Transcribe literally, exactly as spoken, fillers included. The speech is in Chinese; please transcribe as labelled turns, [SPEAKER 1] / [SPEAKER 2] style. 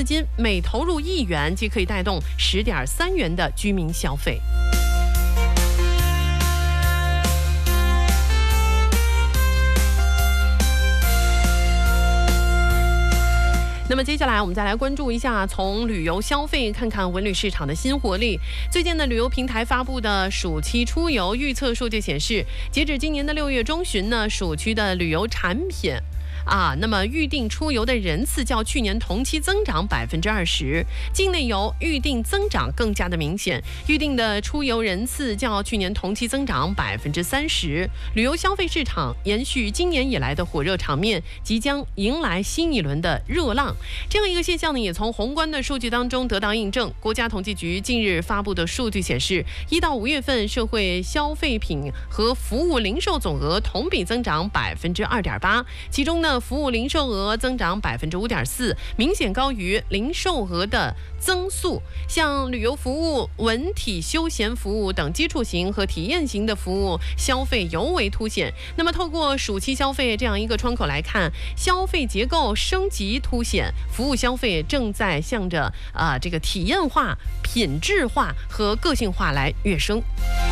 [SPEAKER 1] 金每投入一元即可以带动十点三元的居民消费。那么接下来我们再来关注一下从旅游消费看看文旅市场的新活力。最近的旅游平台发布的暑期出游预测数据显示，截止今年的六月中旬呢，暑期的旅游产品啊，那么预定出游的人次较去年同期增长百分之二十，境内游预定增长更加的明显，预定的出游人次较去年同期增长百分之三十。旅游消费市场延续今年以来的火热场面，即将迎来新一轮的热浪。这样一个现象呢，也从宏观的数据当中得到印证。国家统计局近日发布的数据显示，一到五月份社会消费品和服务零售总额同比增长百分之二点八，其中呢，服务零售额增长百分之五点四，明显高于零售额的增速。像旅游服务、文体休闲服务等基础型和体验型的服务消费尤为凸显。那么，透过暑期消费这样一个窗口来看，消费结构升级凸显，服务消费正在向着啊、呃、这个体验化、品质化和个性化来跃升。